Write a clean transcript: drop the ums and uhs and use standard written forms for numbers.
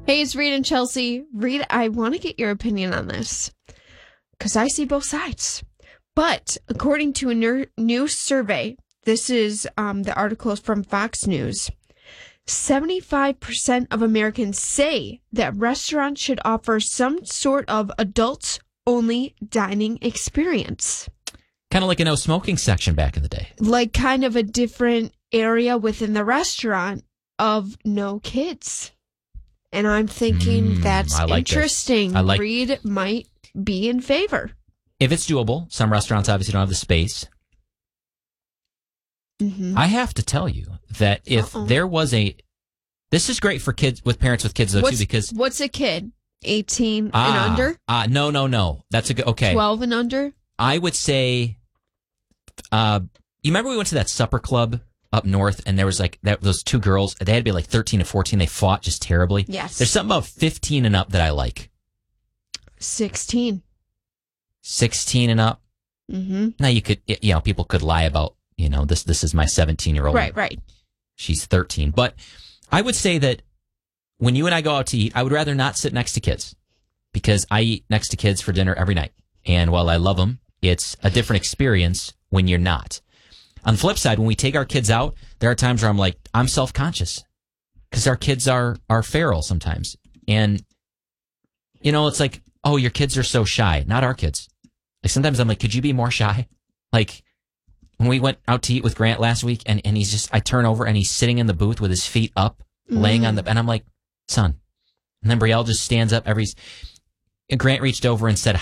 Hey, it's Reed and Chelsea. Reed, I want to get your opinion on this because I see both sides. But according to a new survey, this is the article is from Fox News, 75% of Americans say that restaurants should offer some sort of adults-only dining experience. Kind of like a no smoking section back in the day. Like kind of a different area within the restaurant of no kids. And I'm thinking that's interesting. Reed might be in favor. If it's doable, some restaurants obviously don't have the space. Mm-hmm. I have to tell you that if there was this is great for kids with parents with kids though too, because what's a kid? 18 and under? No. That's a good, okay. 12 and under? I would say, you remember we went to that supper club up north and there was like those two girls, they had to be like 13 and 14. They fought just terribly. Yes. There's something about 15 and up that I like. 16. 16 and up. Mm-hmm. Now you could, people could lie about, this is my 17-year-old. Right. She's 13. But I would say that when you and I go out to eat, I would rather not sit next to kids because I eat next to kids for dinner every night. And while I love them, it's a different experience when you're not. On the flip side, when we take our kids out, there are times where I'm self-conscious because our kids are feral sometimes. And, it's like, oh, your kids are so shy. Not our kids. Like sometimes I'm like, could you be more shy? Like when we went out to eat with Grant last week and I turn over and he's sitting in the booth with his feet up, laying on and I'm like, son. And then Brielle just stands up Grant reached over and said,